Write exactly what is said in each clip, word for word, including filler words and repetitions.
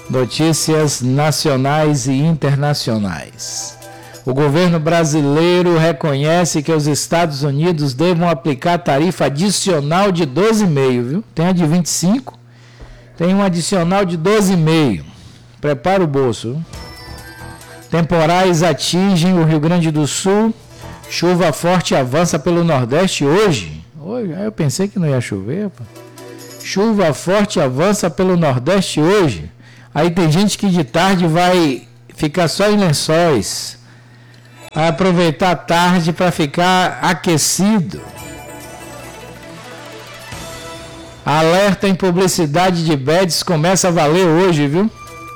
Notícias nacionais e internacionais. O governo brasileiro reconhece que os Estados Unidos devam aplicar tarifa adicional de doze vírgula cinco, viu? Tem a de vinte e cinco, tem um adicional de doze vírgula cinco. Prepara o bolso. Viu? Temporais atingem o Rio Grande do Sul. Chuva forte avança pelo Nordeste hoje. Hoje, eu pensei que não ia chover. Pô. Chuva forte avança pelo Nordeste hoje. Aí tem gente que de tarde vai ficar só em Lençóis. Vai aproveitar a tarde para ficar aquecido. Alerta em publicidade de bets começa a valer hoje, viu?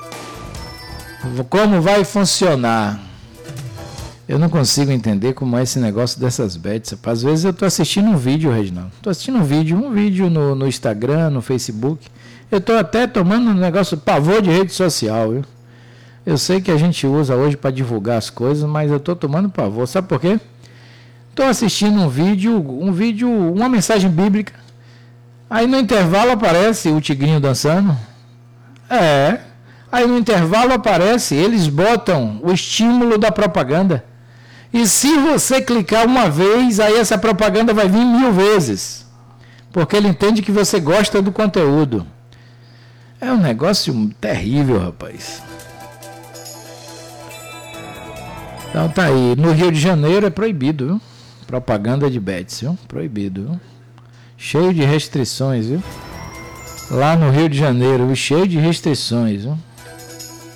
Como vai funcionar? Eu não consigo entender como é esse negócio dessas bets. Às vezes eu estou assistindo um vídeo, Reginaldo. Estou assistindo um vídeo, um vídeo no, no Instagram, no Facebook. Eu estou até tomando um negócio pavor de rede social, viu? Eu sei que a gente usa hoje para divulgar as coisas, mas eu estou tomando pavor. Sabe por quê? Estou assistindo um vídeo, um vídeo, uma mensagem bíblica. Aí no intervalo aparece o tigrinho dançando. É. Aí no intervalo aparece, eles botam o estímulo da propaganda. E se você clicar uma vez, aí essa propaganda vai vir mil vezes. Porque ele entende que você gosta do conteúdo. É um negócio terrível, rapaz. Então tá aí. No Rio de Janeiro é proibido, viu? Propaganda de bets, viu? Proibido, viu? Cheio de restrições, viu? Lá no Rio de Janeiro, cheio de restrições, viu?